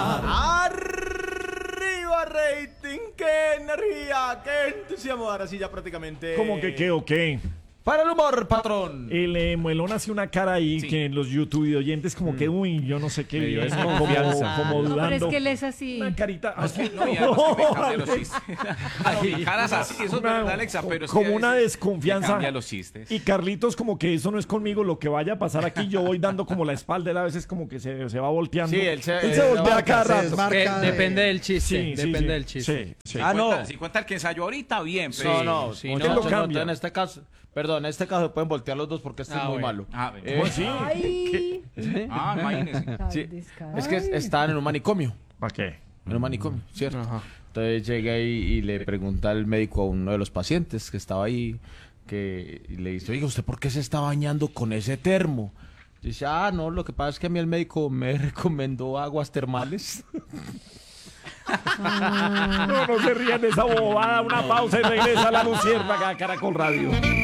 Arriba rating, qué energía, qué entusiasmo. Ahora sí ya prácticamente. ¿Cómo que qué o qué? Para el humor, patrón. El Muelón hace una cara ahí Sí. que los YouTube oyentes como que, uy, yo no sé qué. Me dio bien, desconfianza. como No, dudando. pero es que él es así. Una carita así. No, y además que me cambia los chistes. No, caras así, eso es verdad, Alexa, pero es que como a una veces desconfianza. me cambia los chistes. Y Carlitos como que eso no es conmigo, lo que vaya a pasar aquí, yo voy dando como la espalda, él a veces como que se va volteando. Sí, él se voltea marca, cada se rato. desmarca. Depende del chiste. Sí, sí, depende sí. del chiste. Sí, sí. Ah, no. Si cuenta el que ensayó ahorita, bien. No, pero- no, sí, muchachos, no. Lo cambia. en este caso, perdón, en este caso pueden voltear los dos porque este es muy bueno. malo. Ah, bueno. Pues sí. Ay, Ah, imagínese. Sí, descarado. es que estaban en un manicomio. ¿Para qué? En un manicomio, ¿cierto? Entonces llega ahí y le pregunta al médico a uno de los pacientes que estaba ahí, y le dice, oiga, ¿usted por qué se está bañando con ese termo? Dice, no, lo que pasa es que a mí el médico me recomendó aguas termales. No se rían de esa bobada, una pausa y regresa a la Luciérnaga, Caracol Radio.